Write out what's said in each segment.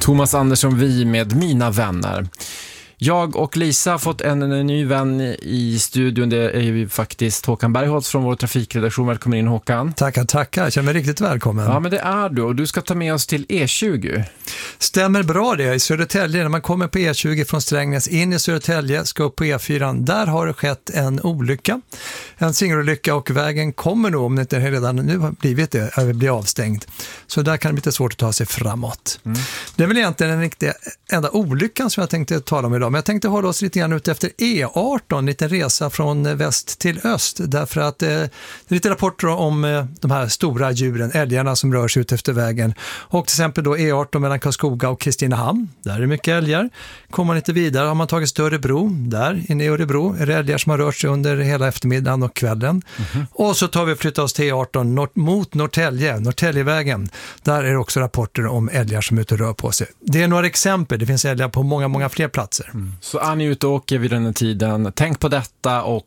Thomas Andersson, vi med mina vänner. Jag och Lisa har fått en ny vän i studion. Det är ju faktiskt Håkan Bergholtz från vår trafikredaktion. Välkommen in, Håkan. Tackar. Jag känner mig riktigt välkommen. Ja, men det är du. Och du ska ta med oss till E20. Stämmer bra det. I Södertälje, när man kommer på E20 från Strängnäs in i Södertälje, ska upp på E4. Där har det skett en olycka. En singelolycka, och vägen kommer nog, om det inte redan nu har blivit det, bli avstängd. Så där kan det bli lite svårt att ta sig framåt. Det är väl egentligen den riktiga enda olyckan som jag tänkte tala om idag. Men jag tänkte hålla oss lite grann ut efter E18, en liten resa från väst till öst. Därför att det är lite rapporter om de här stora djuren, älgarna som rör sig ut efter vägen. Och till exempel då E18 mellan Karlskoga och Kristinehamn. Där är det mycket älgar. Kommer man lite vidare har man tagit till Örebro. Där inne i Örebro är det älgar som har rört sig under hela eftermiddagen och kvällen. Och så tar vi och flyttar oss till E18 mot Norrtälje, Norrtäljevägen. Där är det också rapporter om älgar som är ute och rör på sig. Det är några exempel. Det finns älgar på många fler platser. Så är ni ute och åker vid den här tiden. Tänk på detta och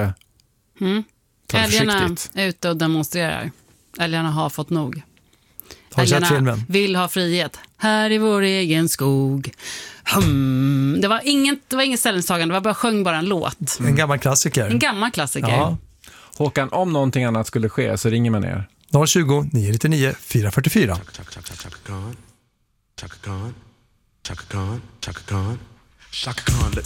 ta älgarna är ute och demonstrerar. Älgarna har fått nog. Har du sett filmen? Vill ha frihet. Här i vår egen skog. Det var inget ställningstagande. Det var sjöng bara en låt. En gammal klassiker. En gammal klassiker. Ja. Håkan, om någonting annat skulle ske så ringer man er. 020 999 444. Chaka Khan.